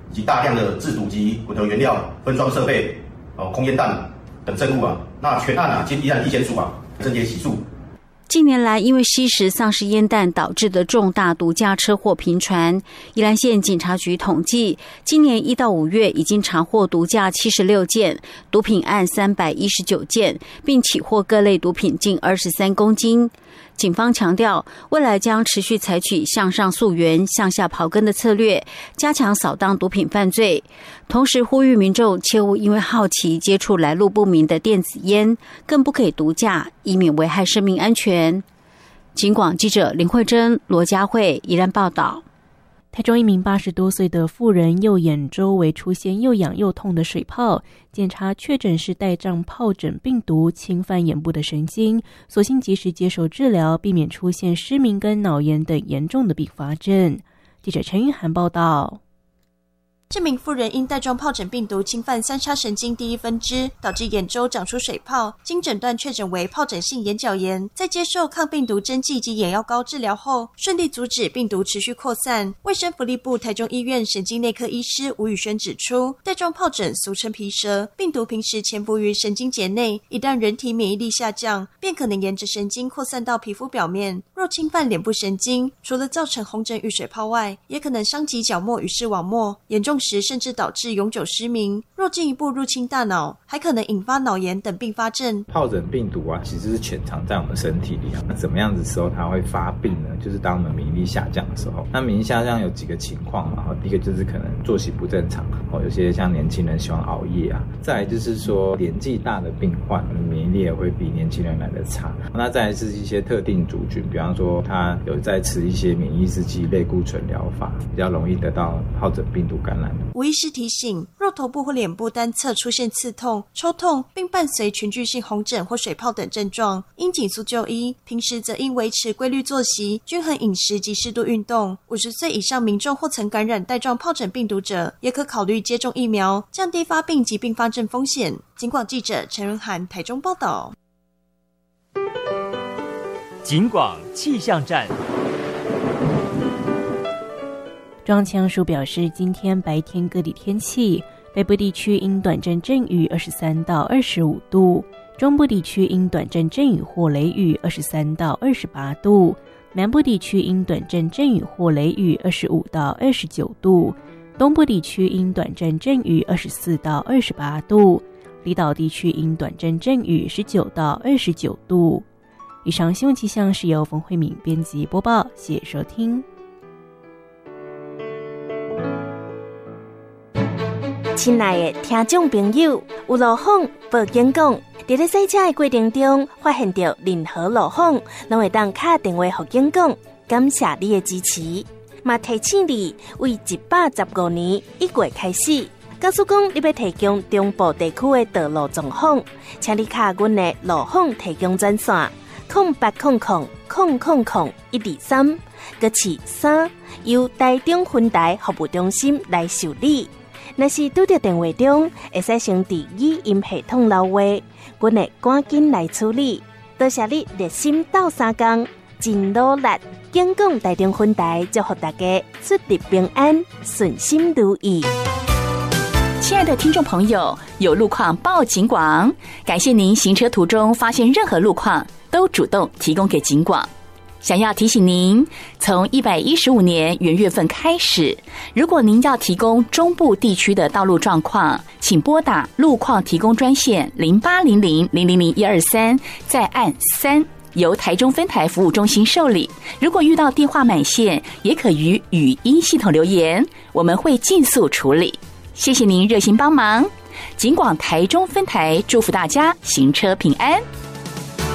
及大量的制毒及混合原料、分装设备、空烟弹等证物啊。那全案经宜兰地检署侦结起诉。 近年来，因为吸食丧尸烟弹导致的重大毒驾车祸频传。宜兰县警察局统计，今年1到5月已经查获毒驾76件，毒品案319件，并起获各类毒品近23公斤。警方强调，未来将持续采取向上溯源、向下刨根的策略，加强扫荡毒品犯罪。同时呼吁民众切勿因为好奇接触来路不明的电子烟，更不可以毒驾，以免危害生命安全。警广记者林慧珍、罗佳慧宜兰报道。 台中一名80多岁的妇人右眼周围出现又痒又痛的水泡，检查确诊是带状疱疹病毒侵犯眼部的神经，所幸及时接受治疗，避免出现失明跟脑炎等严重的并发症。记者陈玉涵报道。 这名妇人因带状疱疹病毒侵犯三叉神经第一分支，导致眼周长出水泡，经诊断确诊为疱疹性眼角炎。在接受抗病毒针剂及眼药膏治疗后，顺利阻止病毒持续扩散。卫生福利部台中医院神经内科医师吴宇轩指出，带状疱疹俗称皮蛇，病毒平时潜伏于神经节内，一旦人体免疫力下降，便可能沿着神经扩散到皮肤表面。若侵犯脸部神经，除了造成红疹与水泡外，也可能伤及角膜与视网膜，严重时甚至导致永久失明。若进一步入侵大脑，还可能引发脑炎等并发症。 疱疹病毒其实是潜藏在我们身体里。那怎么样子的时候它会发病呢？就是当我们免疫力下降的时候。那免疫下降有几个情况嘛，第一个就是可能作息不正常，有些像年轻人喜欢熬夜再来就是说年纪大的病患免疫力也会比年轻人来得差。那再来是一些特定族群，比方说他有在吃一些免疫制剂、类固醇疗法，比较容易得到疱疹病毒感染。 吴医师提醒，若头部或脸部单侧出现刺痛、抽痛，并伴随群聚性红疹或水泡等症状，应紧速就医。平时则应维持规律作息、均衡饮食及适度运动。50岁以上民众或曾感染带状疱疹病毒者，也可考虑接种疫苗，降低发病及并发症风险。警广记者陈润涵台中报道。 警广气象站。 中央气象署表示，今天白天各地天气，北部地区因短暂阵雨23到25度，中部地区因短暂阵雨或雷雨23到28度，南部地区因短暂阵雨或雷雨25到29度，东部地区因短暂阵雨24到28度，离岛地区因短暂阵雨19到29度。以上新闻气象是由冯慧敏编辑播报，谢谢收听。 亲爱的听众朋友，有路况报警讲，在咧赛车的过程中发现到任何路况，拢会当打电话给警讲，感谢你的支持。嘛提醒你，为115年1月开始，假使讲你要提供中部地区的道路状况，请你卡阮的路况提供专线0800000123，搁是3，由台中分台服务中心来受理。若是拄到电话中，会使先伫语音系统留话，阮会赶紧来处理。多谢你热心斗3工，真努力。警广台中分台祝福大家出入平安，顺心如意。 亲爱的听众朋友，有路况报警广，感谢您行车途中发现任何路况都主动提供给警广。想要提醒您，从115年元月份开始，如果您要提供中部地区的道路状况，请拨打路况提供专线0800000123，再按3，由台中分台服务中心受理。如果遇到电话满线，也可于语音系统留言，我们会尽速处理。谢谢您热心帮忙，警广台中分台祝福大家行车平安。